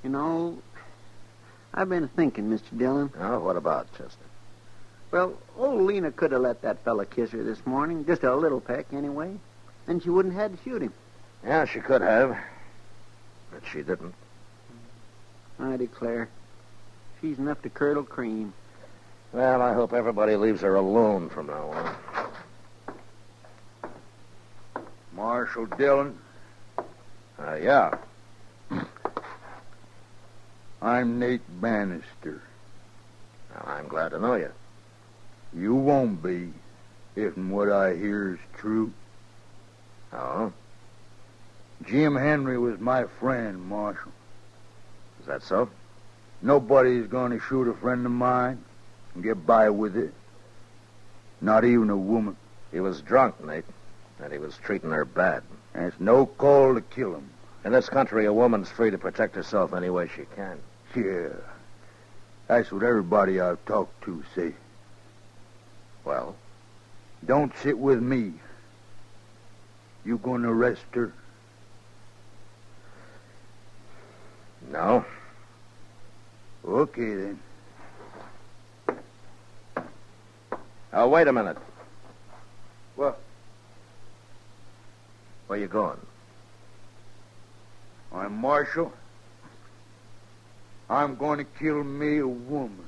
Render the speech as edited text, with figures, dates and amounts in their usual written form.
You know, I've been thinking, Mr. Dillon. Oh, what about, Chester? Well, old Lena could have let that fella kiss her this morning. Just a little peck, anyway. Then she wouldn't have had to shoot him. Yeah, she could have. But she didn't. I declare. She's enough to curdle cream. Well, I hope everybody leaves her alone from now on. Marshal Dillon? Yeah. I'm Nate Bannister. Well, I'm glad to know you. You won't be, if what I hear is true. Oh? Jim Henry was my friend, Marshal. Is that so? Nobody's going to shoot a friend of mine and get by with it. Not even a woman. He was drunk, Nate, and he was treating her bad. And it's no call to kill him. In this country, a woman's free to protect herself any way she can. Yeah. That's what everybody I've talked to say. Well? Don't sit with me. You going to arrest her? No. Okay, then. Oh, wait a minute. What? Where you going? I'm Marshal. I'm going to kill me a woman.